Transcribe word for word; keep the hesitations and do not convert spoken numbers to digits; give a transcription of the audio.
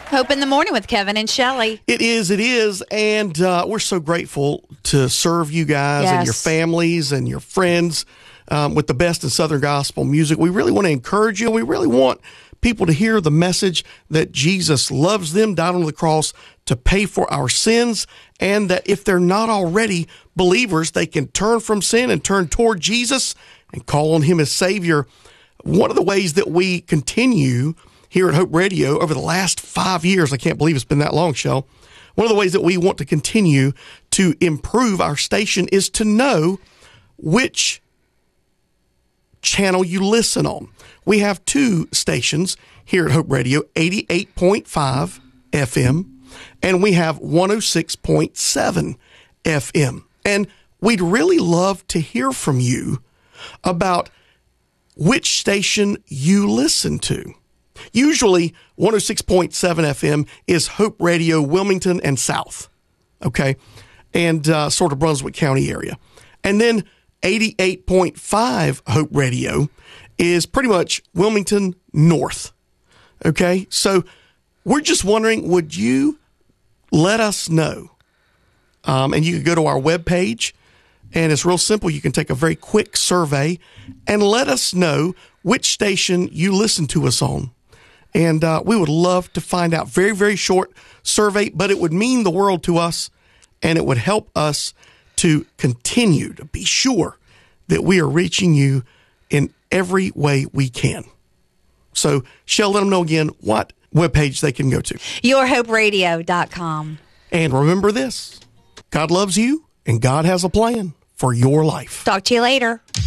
Hope in the Morning with Kevin and Shelley. It is, it is, and uh, we're so grateful to serve you guys Yes. and your families and your friends um, with the best in Southern gospel music. We really want to encourage you. We really want people to hear the message that Jesus loves them, died on the cross to pay for our sins, and that if they're not already believers, they can turn from sin and turn toward Jesus and call on him as Savior. One of the ways that we continue here at Hope Radio over the last five years, I can't believe it's been that long, Shell. One of the ways that we want to continue to improve our station is to know which channel you listen on. We have two stations here at Hope Radio, eighty-eight point five F M, and we have one oh six point seven F M. And we'd really love to hear from you about which station you listen to. Usually, one oh six point seven F M is Hope Radio, Wilmington and South, okay, and uh, sort of Brunswick County area. And then eighty-eight point five Hope Radio is pretty much Wilmington North, okay? So we're just wondering, would you let us know? Um, and you can go to our webpage, and it's real simple. You can take a very quick survey and let us know which station you listen to us on. And uh, we would love to find out. Very, very short survey, but it would mean the world to us, and it would help us to continue to be sure that we are reaching you in every way we can. So, Shell, let them know again what webpage they can go to. your hope radio dot com. And remember this, God loves you, and God has a plan for your life. Talk to you later.